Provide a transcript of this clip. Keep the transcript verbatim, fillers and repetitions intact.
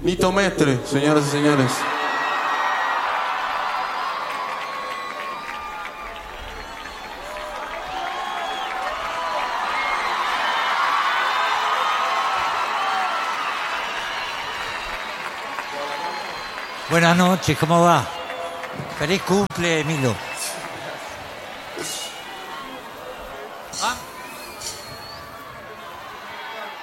Nito Mestre, señoras y señores. Buenas noches, ¿cómo va? Feliz cumple, Milo.